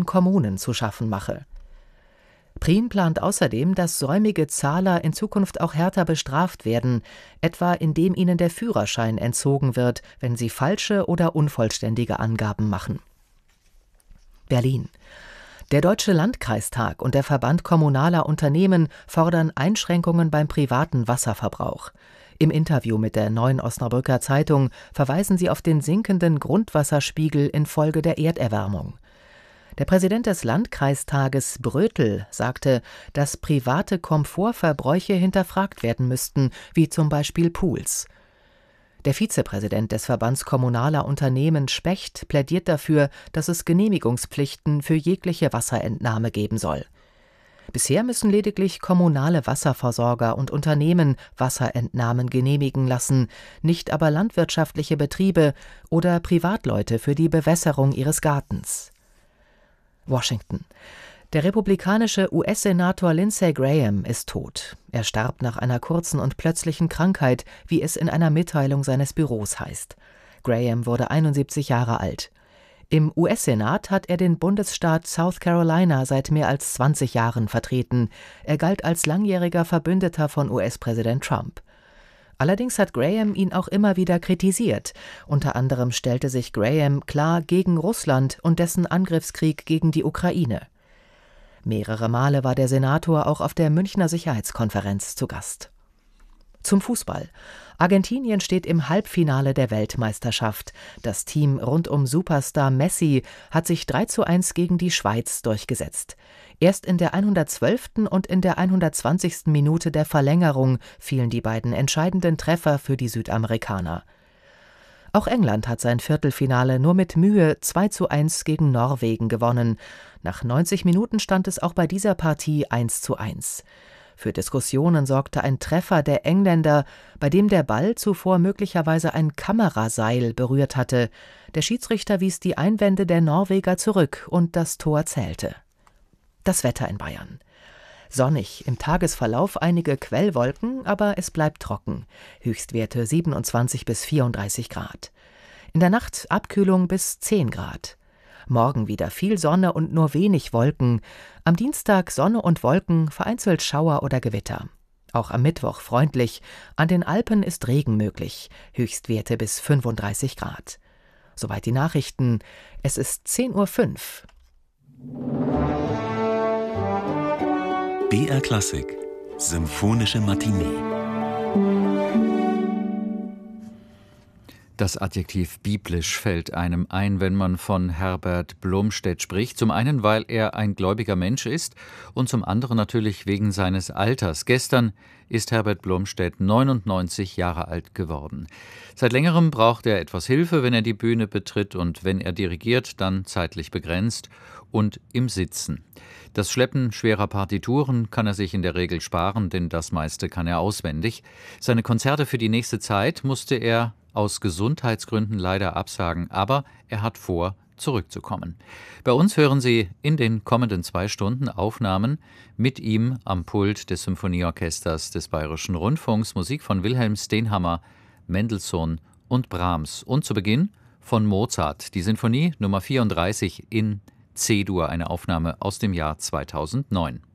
den Kommunen zu schaffen mache. Prien plant außerdem, dass säumige Zahler in Zukunft auch härter bestraft werden, etwa indem ihnen der Führerschein entzogen wird, wenn sie falsche oder unvollständige Angaben machen. Berlin. Der Deutsche Landkreistag und der Verband kommunaler Unternehmen fordern Einschränkungen beim privaten Wasserverbrauch. Im Interview mit der Neuen Osnabrücker Zeitung verweisen sie auf den sinkenden Grundwasserspiegel infolge der Erderwärmung. Der Präsident des Landkreistages Brötel sagte, dass private Komfortverbräuche hinterfragt werden müssten, wie zum Beispiel Pools. Der Vizepräsident des Verbands kommunaler Unternehmen Specht plädiert dafür, dass es Genehmigungspflichten für jegliche Wasserentnahme geben soll. Bisher müssen lediglich kommunale Wasserversorger und Unternehmen Wasserentnahmen genehmigen lassen, nicht aber landwirtschaftliche Betriebe oder Privatleute für die Bewässerung ihres Gartens. Washington. Der republikanische US-Senator Lindsey Graham ist tot. Er starb nach einer kurzen und plötzlichen Krankheit, wie es in einer Mitteilung seines Büros heißt. Graham wurde 71 Jahre alt. Im US-Senat hat er den Bundesstaat South Carolina seit mehr als 20 Jahren vertreten. Er galt als langjähriger Verbündeter von US-Präsident Trump. Allerdings hat Graham ihn auch immer wieder kritisiert. Unter anderem stellte sich Graham klar gegen Russland und dessen Angriffskrieg gegen die Ukraine. Mehrere Male war der Senator auch auf der Münchner Sicherheitskonferenz zu Gast. Zum Fußball. Argentinien steht im Halbfinale der Weltmeisterschaft. Das Team rund um Superstar Messi hat sich 3:1 gegen die Schweiz durchgesetzt. Erst in der 112. und in der 120. Minute der Verlängerung fielen die beiden entscheidenden Treffer für die Südamerikaner. Auch England hat sein Viertelfinale nur mit Mühe 2:1 gegen Norwegen gewonnen. Nach 90 Minuten stand es auch bei dieser Partie 1:1. Für Diskussionen sorgte ein Treffer der Engländer, bei dem der Ball zuvor möglicherweise ein Kameraseil berührt hatte. Der Schiedsrichter wies die Einwände der Norweger zurück und das Tor zählte. Das Wetter in Bayern. Sonnig, im Tagesverlauf einige Quellwolken, aber es bleibt trocken. Höchstwerte 27 bis 34 Grad. In der Nacht Abkühlung bis 10 Grad. Morgen wieder viel Sonne und nur wenig Wolken. Am Dienstag Sonne und Wolken, vereinzelt Schauer oder Gewitter. Auch am Mittwoch freundlich. An den Alpen ist Regen möglich. Höchstwerte bis 35 Grad. Soweit die Nachrichten. Es ist 10:05 Uhr. BR Klassik Symphonische Matinee. Das Adjektiv biblisch fällt einem ein, wenn man von Herbert Blomstedt spricht. Zum einen, weil er ein gläubiger Mensch ist und zum anderen natürlich wegen seines Alters. Gestern ist Herbert Blomstedt 99 Jahre alt geworden. Seit längerem braucht er etwas Hilfe, wenn er die Bühne betritt, und wenn er dirigiert, dann zeitlich begrenzt und im Sitzen. Das Schleppen schwerer Partituren kann er sich in der Regel sparen, denn das meiste kann er auswendig. Seine Konzerte für die nächste Zeit musste er aus Gesundheitsgründen leider absagen, aber er hat vor, zurückzukommen. Bei uns hören Sie in den kommenden 2 Stunden Aufnahmen mit ihm am Pult des Symphonieorchesters des Bayerischen Rundfunks, Musik von Wilhelm Stenhammar, Mendelssohn und Brahms. Und zu Beginn von Mozart, die Sinfonie Nummer 34 in C-Dur, eine Aufnahme aus dem Jahr 2009.